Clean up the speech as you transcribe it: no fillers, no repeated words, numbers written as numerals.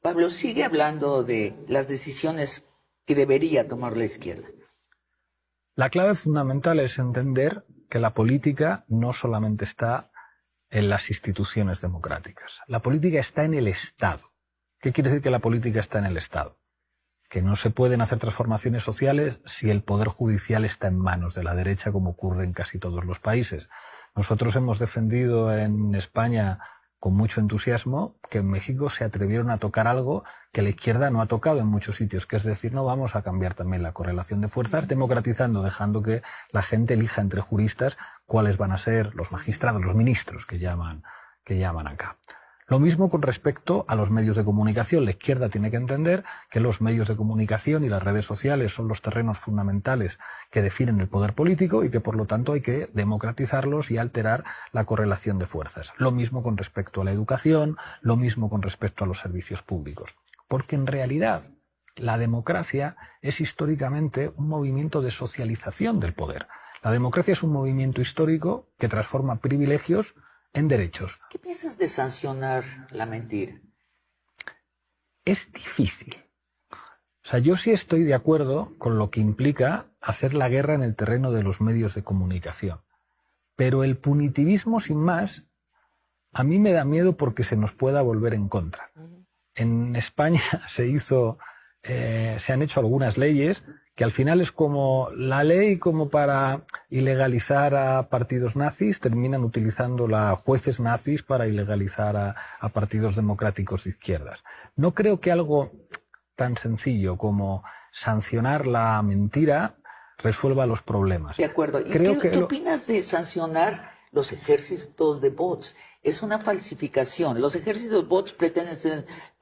Pablo, sigue hablando de las decisiones que debería tomar la izquierda. La clave fundamental es entender que la política no solamente está en las instituciones democráticas. La política está en el Estado. ¿Qué quiere decir que la política está en el Estado? Que no se pueden hacer transformaciones sociales si el poder judicial está en manos de la derecha, como ocurre en casi todos los países. Nosotros hemos defendido en España con mucho entusiasmo que en México se atrevieron a tocar algo que la izquierda no ha tocado en muchos sitios, que es decir, no vamos a cambiar también la correlación de fuerzas, democratizando, dejando que la gente elija entre juristas cuáles van a ser los magistrados, los ministros que llaman acá. Lo mismo con respecto a los medios de comunicación. La izquierda tiene que entender que los medios de comunicación y las redes sociales son los terrenos fundamentales que definen el poder político y que por lo tanto hay que democratizarlos y alterar la correlación de fuerzas. Lo mismo con respecto a la educación, lo mismo con respecto a los servicios públicos. Porque en realidad la democracia es históricamente un movimiento de socialización del poder. La democracia es un movimiento histórico que transforma privilegios en derechos. ¿Qué piensas de sancionar la mentira? Es difícil. O sea, yo sí estoy de acuerdo con lo que implica hacer la guerra en el terreno de los medios de comunicación. Pero el punitivismo, sin más, a mí me da miedo porque se nos pueda volver en contra. En España se han hecho algunas leyes que al final es como la ley como para ilegalizar a partidos nazis, terminan utilizando a jueces nazis para ilegalizar a partidos democráticos de izquierdas. No creo que algo tan sencillo como sancionar la mentira resuelva los problemas. De acuerdo. ¿Y qué opinas de sancionar los ejércitos de bots? Es una falsificación. Los ejércitos de bots pretenden ser